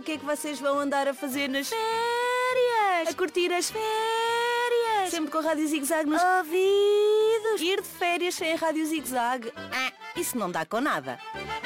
que é que vocês vão andar a fazer nas férias. A curtir as férias. Sempre com a Rádio Zig Zag nos ouvidos. Ir de férias sem a Rádio Zig Zag, isso não dá com nada.